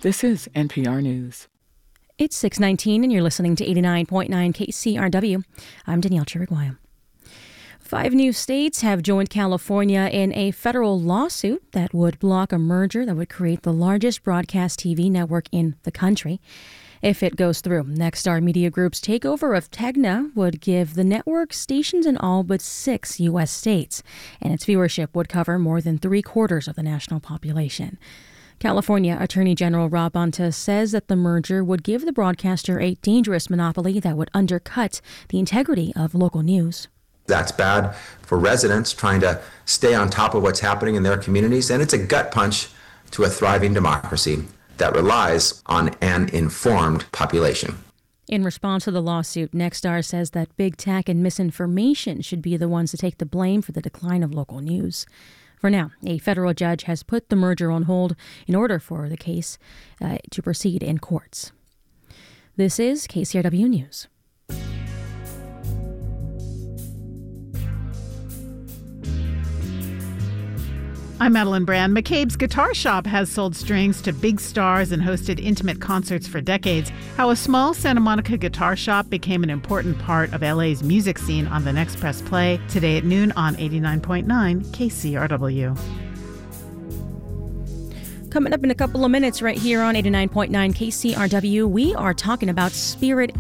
This is NPR News. It's 6:19 and you're listening to 89.9 KCRW. I'm Danielle Chiriguaya. 5 new states have joined California in a federal lawsuit that would block a merger that would create the largest broadcast TV network in the country. If it goes through, Nexstar Media Group's takeover of Tegna would give the network stations in all but 6 U.S. states, and its viewership would cover more than 3/4 of the national population. California Attorney General Rob Bonta says that the merger would give the broadcaster a dangerous monopoly that would undercut the integrity of local news. That's bad for residents trying to stay on top of what's happening in their communities, and it's a gut punch to a thriving democracy that relies on an informed population. In response to the lawsuit, Nexstar says that big tech and misinformation should be the ones to take the blame for the decline of local news. For now, a federal judge has put the merger on hold in order for the case to proceed in courts. This is KCRW News. I'm Madeline Brand. McCabe's Guitar Shop has sold strings to big stars and hosted intimate concerts for decades. How a small Santa Monica guitar shop became an important part of LA's music scene on the next Press Play, today at noon on 89.9 KCRW. Coming up in a couple of minutes right here on 89.9 KCRW, we are talking about Spirit